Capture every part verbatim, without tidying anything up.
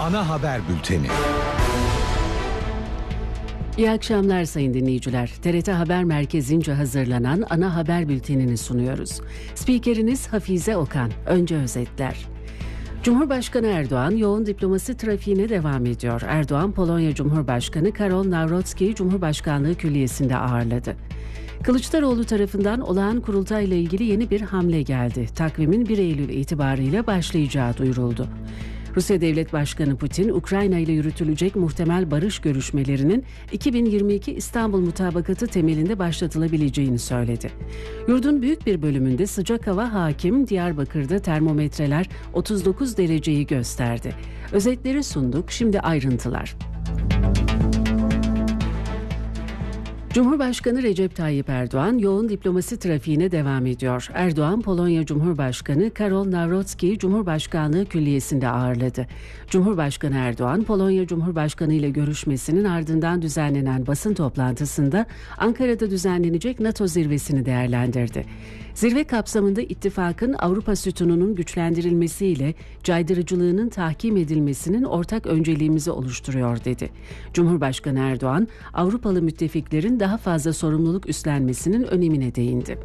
Ana haber bülteni. İyi akşamlar sayın dinleyiciler. T R T Haber Merkezi'nce hazırlanan ana haber bültenini sunuyoruz. Spikeriniz Hafize Okan. Önce özetler. Cumhurbaşkanı Erdoğan yoğun diplomasi trafiğine devam ediyor. Erdoğan, Polonya Cumhurbaşkanı Karol Nawrocki'yi Cumhurbaşkanlığı Külliyesi'nde ağırladı. Kılıçdaroğlu tarafından olağan kurultayla ilgili yeni bir hamle geldi. Takvimin bir Eylül itibariyle başlayacağı duyuruldu. Rusya Devlet Başkanı Putin, Ukrayna ile yürütülecek muhtemel barış görüşmelerinin iki bin yirmi iki İstanbul Mutabakatı temelinde başlatılabileceğini söyledi. Yurdun büyük bir bölümünde sıcak hava hakim, Diyarbakır'da termometreler otuz dokuz dereceyi gösterdi. Özetleri sunduk, şimdi ayrıntılar. Cumhurbaşkanı Recep Tayyip Erdoğan yoğun diplomasi trafiğine devam ediyor. Erdoğan, Polonya Cumhurbaşkanı Karol Nawrocki'yi Cumhurbaşkanlığı Külliyesi'nde ağırladı. Cumhurbaşkanı Erdoğan, Polonya Cumhurbaşkanı ile görüşmesinin ardından düzenlenen basın toplantısında Ankara'da düzenlenecek NATO zirvesini değerlendirdi. Zirve kapsamında ittifakın Avrupa sütununun güçlendirilmesiyle caydırıcılığının tahkim edilmesinin ortak önceliğimizi oluşturuyor dedi. Cumhurbaşkanı Erdoğan, Avrupalı müttefiklerin daha fazla sorumluluk üstlenmesinin önemine değindi.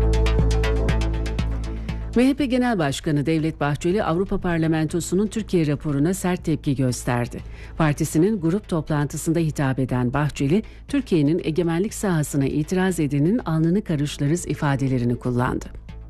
M H P Genel Başkanı Devlet Bahçeli, Avrupa Parlamentosu'nun Türkiye raporuna sert tepki gösterdi. Partisinin grup toplantısında hitap eden Bahçeli, Türkiye'nin egemenlik sahasına itiraz edenin alnını karışlarız ifadelerini kullandı.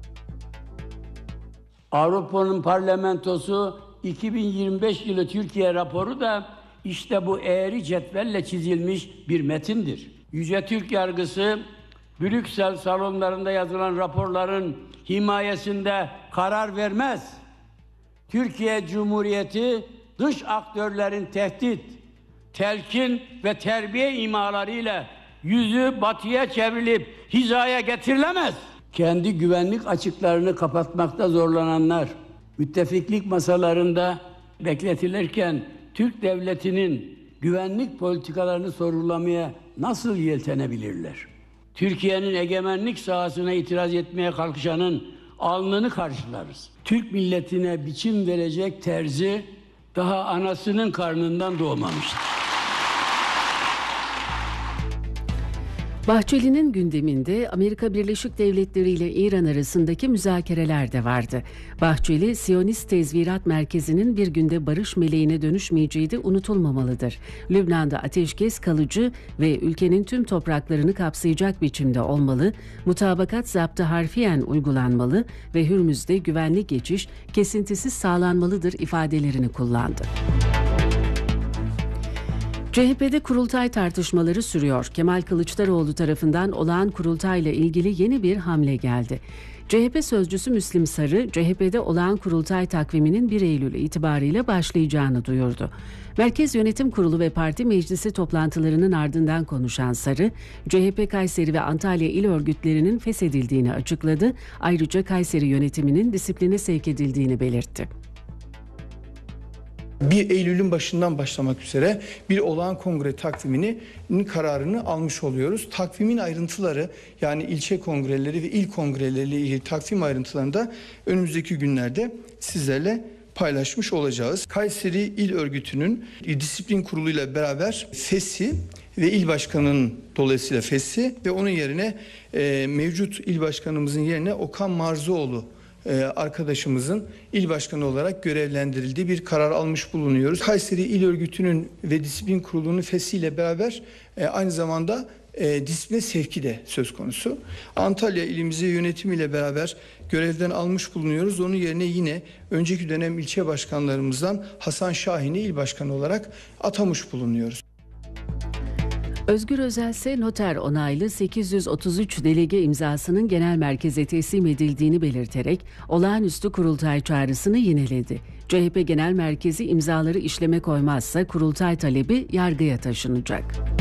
Avrupa'nın parlamentosu iki bin yirmi beş yılı Türkiye raporu da işte bu eğri cetvelle çizilmiş bir metindir. Yüce Türk yargısı, Brüksel salonlarında yazılan raporların himayesinde karar vermez. Türkiye Cumhuriyeti dış aktörlerin tehdit, telkin ve terbiye imalarıyla yüzü batıya çevrilip hizaya getirilemez. Kendi güvenlik açıklarını kapatmakta zorlananlar, müttefiklik masalarında bekletilirken Türk devletinin güvenlik politikalarını sorgulamaya nasıl yeltenebilirler? Türkiye'nin egemenlik sahasına itiraz etmeye kalkışanın alnını karşılarız. Türk milletine biçim verecek terzi daha anasının karnından doğmamıştır. Bahçeli'nin gündeminde Amerika Birleşik Devletleri ile İran arasındaki müzakereler de vardı. Bahçeli, Siyonist Tezvirat Merkezi'nin bir günde barış meleğine dönüşmeyeceği de unutulmamalıdır. Lübnan'da ateşkes kalıcı ve ülkenin tüm topraklarını kapsayacak biçimde olmalı, mutabakat zaptı harfiyen uygulanmalı ve Hürmüz'de güvenli geçiş kesintisiz sağlanmalıdır ifadelerini kullandı. C H P'de kurultay tartışmaları sürüyor. Kemal Kılıçdaroğlu tarafından olağan kurultayla ilgili yeni bir hamle geldi. C H P sözcüsü Müslim Sarı, C H P'de olağan kurultay takviminin bir Eylül itibariyle başlayacağını duyurdu. Merkez Yönetim Kurulu ve Parti Meclisi toplantılarının ardından konuşan Sarı, C H P Kayseri ve Antalya il örgütlerinin feshedildiğini açıkladı. Ayrıca Kayseri yönetiminin disipline sevk edildiğini belirtti. bir Eylül'ün başından başlamak üzere bir olağan kongre takviminin kararını almış oluyoruz. Takvimin ayrıntıları, yani ilçe kongreleri ve il kongreleriyle ilgili takvim ayrıntılarını da önümüzdeki günlerde sizlerle paylaşmış olacağız. Kayseri İl Örgütü'nün disiplin kuruluyla beraber feshi ve il başkanının dolayısıyla feshi ve onun yerine e, mevcut il başkanımızın yerine Okan Marzoğlu arkadaşımızın il başkanı olarak görevlendirildiği bir karar almış bulunuyoruz. Kayseri İl Örgütü'nün ve Disiplin Kurulu'nun feshiyle beraber aynı zamanda disipline sevki de söz konusu. Antalya ilimizi yönetimiyle beraber görevden almış bulunuyoruz. Onun yerine yine önceki dönem ilçe başkanlarımızdan Hasan Şahin'i il başkanı olarak atamış bulunuyoruz. Özgür Özel ise noter onaylı sekiz yüz otuz üç delege imzasının genel merkeze teslim edildiğini belirterek olağanüstü kurultay çağrısını yineledi. C H P Genel Merkezi imzaları işleme koymazsa kurultay talebi yargıya taşınacak.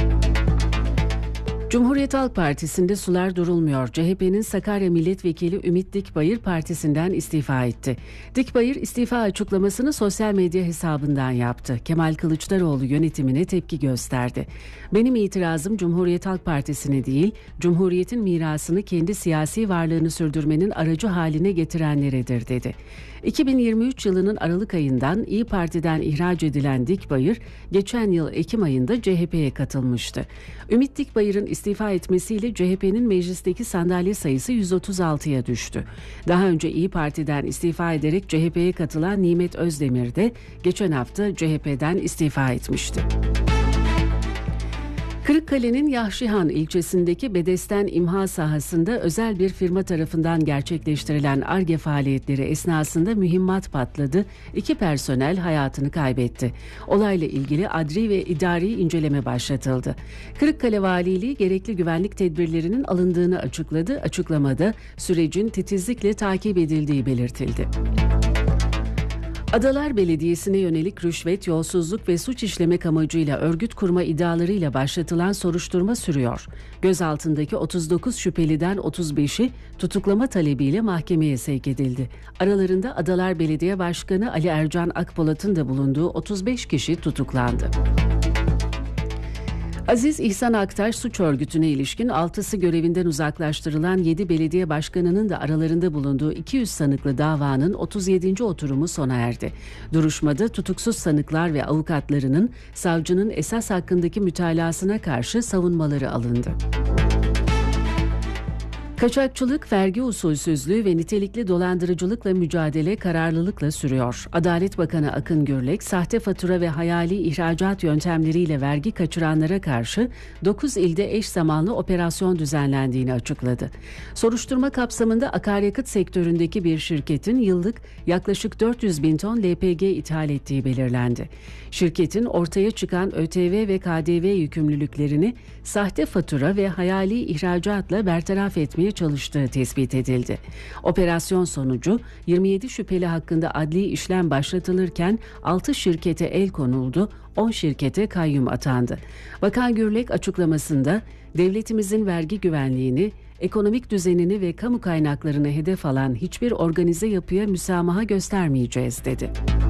Cumhuriyet Halk Partisi'nde sular durulmuyor. C H P'nin Sakarya Milletvekili Ümit Dikbayır partisinden istifa etti. Dikbayır istifa açıklamasını sosyal medya hesabından yaptı. Kemal Kılıçdaroğlu yönetimine tepki gösterdi. Benim itirazım Cumhuriyet Halk Partisi'ne değil, Cumhuriyet'in mirasını kendi siyasi varlığını sürdürmenin aracı haline getirenleredir dedi. iki bin yirmi üç yılının Aralık ayından İyi Parti'den ihraç edilen Dikbayır, geçen yıl Ekim ayında C H P'ye katılmıştı. Ümit Dikbayır'ın istifa etmesiyle C H P'nin meclisteki sandalye sayısı yüz otuz altıya düştü. Daha önce İyi Parti'den istifa ederek C H P'ye katılan Nimet Özdemir de geçen hafta C H P'den istifa etmişti. Kırıkkale'nin Yahşihan ilçesindeki Bedesten imha sahasında özel bir firma tarafından gerçekleştirilen Ar-Ge faaliyetleri esnasında mühimmat patladı, iki personel hayatını kaybetti. Olayla ilgili adli ve idari inceleme başlatıldı. Kırıkkale Valiliği gerekli güvenlik tedbirlerinin alındığını açıkladı. Açıklamada sürecin titizlikle takip edildiği belirtildi. Adalar Belediyesi'ne yönelik rüşvet, yolsuzluk ve suç işlemek amacıyla örgüt kurma iddialarıyla başlatılan soruşturma sürüyor. Gözaltındaki otuz dokuz şüpheliden otuz beşi tutuklama talebiyle mahkemeye sevk edildi. Aralarında Adalar Belediye Başkanı Ali Ercan Akpolat'ın da bulunduğu otuz beş kişi tutuklandı. Aziz İhsan Aktaş suç örgütüne ilişkin altısı görevinden uzaklaştırılan yedi belediye başkanının da aralarında bulunduğu iki yüz sanıklı davanın otuz yedinci oturumu sona erdi. Duruşmada tutuksuz sanıklar ve avukatlarının savcının esas hakkındaki mütalasına karşı savunmaları alındı. Kaçakçılık, vergi usulsüzlüğü ve nitelikli dolandırıcılıkla mücadele kararlılıkla sürüyor. Adalet Bakanı Akın Gürlek, sahte fatura ve hayali ihracat yöntemleriyle vergi kaçıranlara karşı dokuz ilde eş zamanlı operasyon düzenlendiğini açıkladı. Soruşturma kapsamında akaryakıt sektöründeki bir şirketin yıllık yaklaşık dört yüz bin ton L P G ithal ettiği belirlendi. Şirketin ortaya çıkan Ö T V ve K D V yükümlülüklerini sahte fatura ve hayali ihracatla bertaraf etmeye çalıştığı tespit edildi. Operasyon sonucu yirmi yedi şüpheli hakkında adli işlem başlatılırken altı şirkete el konuldu, on şirkete kayyum atandı. Bakan Gürlek açıklamasında devletimizin vergi güvenliğini, ekonomik düzenini ve kamu kaynaklarını hedef alan hiçbir organize yapıya müsamaha göstermeyeceğiz dedi.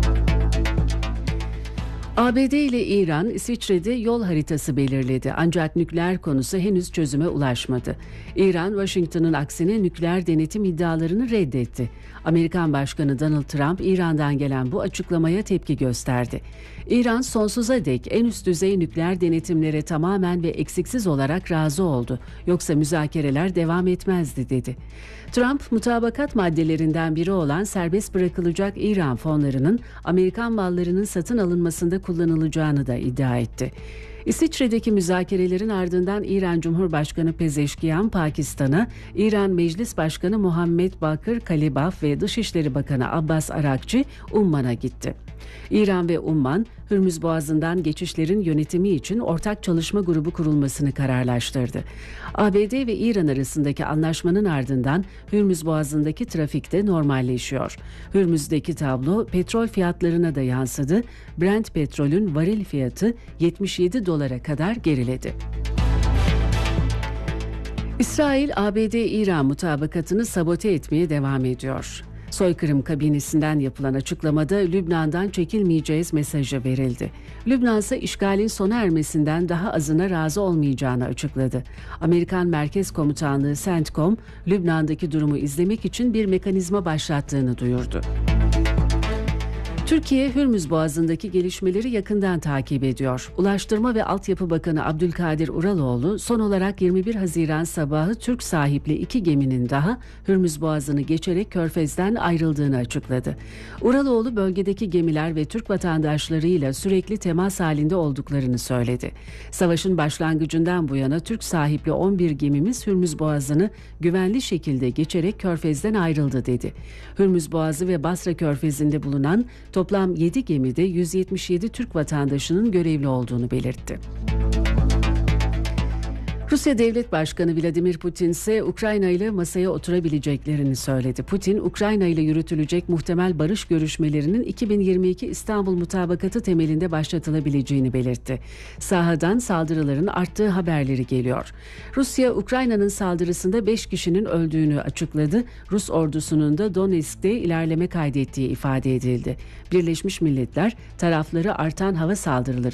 A B D ile İran, İsviçre'de yol haritası belirledi ancak nükleer konusu henüz çözüme ulaşmadı. İran, Washington'ın aksine nükleer denetim iddialarını reddetti. Amerikan Başkanı Donald Trump, İran'dan gelen bu açıklamaya tepki gösterdi. İran, sonsuza dek en üst düzey nükleer denetimlere tamamen ve eksiksiz olarak razı oldu. Yoksa müzakereler devam etmezdi, dedi. Trump, mutabakat maddelerinden biri olan serbest bırakılacak İran fonlarının Amerikan mallarının satın alınmasında kullanılacağını da iddia etti. İsviçre'deki müzakerelerin ardından İran Cumhurbaşkanı Pezeşkiyan, Pakistan'a, İran Meclis Başkanı Muhammed Bakır Kalibaf ve Dışişleri Bakanı Abbas Arakçı, Umman'a gitti. İran ve Umman, Hürmüz Boğazı'ndan geçişlerin yönetimi için ortak çalışma grubu kurulmasını kararlaştırdı. A B D ve İran arasındaki anlaşmanın ardından Hürmüz Boğazı'ndaki trafikte normalleşiyor. Hürmüz'deki tablo petrol fiyatlarına da yansıdı. Brent petrolün varil fiyatı yetmiş yedi dolara kadar geriledi. İsrail, A B D-İran mutabakatını sabote etmeye devam ediyor. Soykırım kabinesinden yapılan açıklamada Lübnan'dan çekilmeyeceğiz mesajı verildi. Lübnan ise işgalin sona ermesinden daha azına razı olmayacağını açıkladı. Amerikan Merkez Komutanlığı CENTCOM, Lübnan'daki durumu izlemek için bir mekanizma başlattığını duyurdu. Türkiye, Hürmüz Boğazı'ndaki gelişmeleri yakından takip ediyor. Ulaştırma ve Altyapı Bakanı Abdülkadir Uraloğlu, son olarak yirmi bir Haziran sabahı Türk sahipli iki geminin daha Hürmüz Boğazı'nı geçerek Körfez'den ayrıldığını açıkladı. Uraloğlu, bölgedeki gemiler ve Türk vatandaşlarıyla sürekli temas halinde olduklarını söyledi. Savaşın başlangıcından bu yana Türk sahipli on bir gemimiz Hürmüz Boğazı'nı güvenli şekilde geçerek Körfez'den ayrıldı, dedi. Hürmüz Boğazı ve Basra Körfezi'nde bulunan toplam yedi gemide yüz yetmiş yedi Türk vatandaşının görevli olduğunu belirtti. Rusya Devlet Başkanı Vladimir Putin ise Ukrayna ile masaya oturabileceklerini söyledi. Putin, Ukrayna ile yürütülecek muhtemel barış görüşmelerinin iki bin yirmi iki İstanbul Mutabakatı temelinde başlatılabileceğini belirtti. Sahadan saldırıların arttığı haberleri geliyor. Rusya, Ukrayna'nın saldırısında beş kişinin öldüğünü açıkladı. Rus ordusunun da Donetsk'te ilerleme kaydettiği ifade edildi. Birleşmiş Milletler, tarafları artan hava saldırıları